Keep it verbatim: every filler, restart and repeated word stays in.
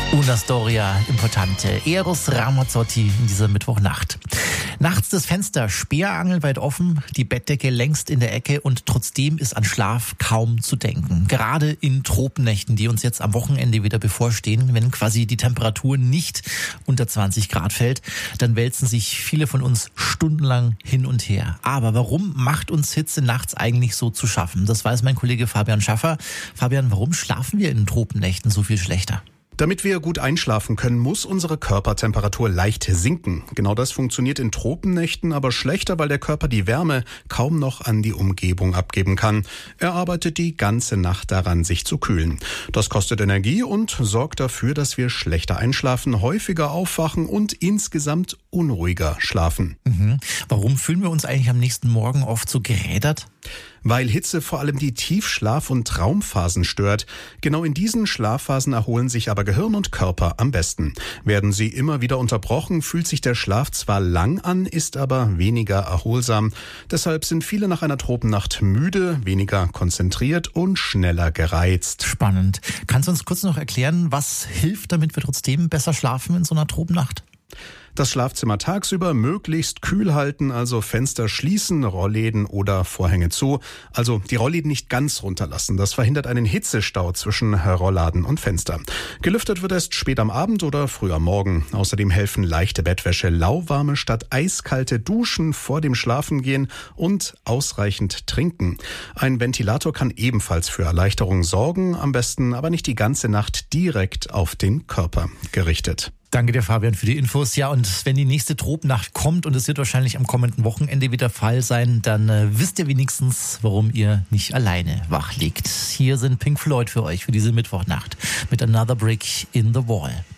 Una Storia Importante. Eros Ramazzotti in dieser Mittwochnacht. Nachts das Fenster sperrangelweit offen, die Bettdecke längst in der Ecke und trotzdem ist an Schlaf kaum zu denken. Gerade in Tropennächten, die uns jetzt am Wochenende wieder bevorstehen, wenn quasi die Temperatur nicht unter zwanzig Grad fällt, dann wälzen sich viele von uns stundenlang hin und her. Aber warum macht uns Hitze nachts eigentlich so zu schaffen? Das weiß mein Kollege Fabian Schaffer. Fabian, warum schlafen wir in Tropennächten so viel schlechter? Damit wir gut einschlafen können, muss unsere Körpertemperatur leicht sinken. Genau das funktioniert in Tropennächten aber schlechter, weil der Körper die Wärme kaum noch an die Umgebung abgeben kann. Er arbeitet die ganze Nacht daran, sich zu kühlen. Das kostet Energie und sorgt dafür, dass wir schlechter einschlafen, häufiger aufwachen und insgesamt unruhiger schlafen. Mhm. Warum fühlen wir uns eigentlich am nächsten Morgen oft so gerädert? Weil Hitze vor allem die Tiefschlaf- und Traumphasen stört. Genau in diesen Schlafphasen erholen sich aber Gehirn und Körper am besten. Werden sie immer wieder unterbrochen, fühlt sich der Schlaf zwar lang an, ist aber weniger erholsam. Deshalb sind viele nach einer Tropennacht müde, weniger konzentriert und schneller gereizt. Spannend. Kannst du uns kurz noch erklären, was hilft, damit wir trotzdem besser schlafen in so einer Tropennacht? Das Schlafzimmer tagsüber möglichst kühl halten, also Fenster schließen, Rollläden oder Vorhänge zu. Also die Rollläden nicht ganz runterlassen. Das verhindert einen Hitzestau zwischen Rollladen und Fenster. Gelüftet wird erst spät am Abend oder früh am Morgen. Außerdem helfen leichte Bettwäsche, lauwarme statt eiskalte Duschen vor dem Schlafengehen und ausreichend trinken. Ein Ventilator kann ebenfalls für Erleichterung sorgen, am besten aber nicht die ganze Nacht direkt auf den Körper gerichtet. Danke dir, Fabian, für die Infos. Ja, und wenn die nächste Tropennacht kommt, und es wird wahrscheinlich am kommenden Wochenende wieder Fall sein, dann äh, wisst ihr wenigstens, warum ihr nicht alleine wach liegt. Hier sind Pink Floyd für euch für diese Mittwochnacht mit Another Brick in the Wall.